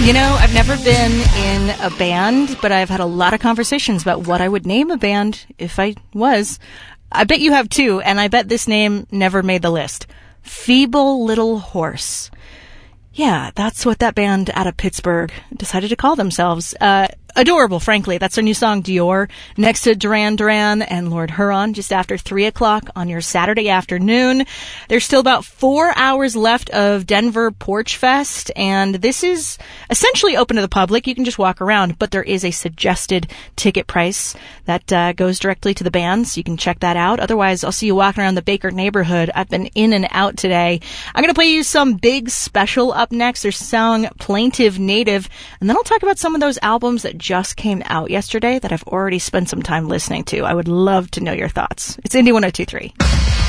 You know, I've never been in a band, but I've had a lot of conversations about what I would name a band if I was. I bet you have too, and I bet this name never made the list. Feeble Little Horse. Yeah, that's what that band out of Pittsburgh decided to call themselves. Adorable, frankly. That's their new song, Dior, next to Duran Duran and Lord Huron, just after 3 o'clock on your Saturday afternoon. There's still about 4 hours left of Denver Porch Fest, and this is essentially open to the public. You can just walk around, but there is a suggested ticket price that goes directly to the band, so you can check that out. Otherwise, I'll see you walking around the Baker neighborhood. I've been in and out today. I'm going to play you some big special up next. There's song Plaintive Native, and then I'll talk about some of those albums that just came out yesterday that I've already spent some time listening to. I would love to know your thoughts. It's Indie 102.3.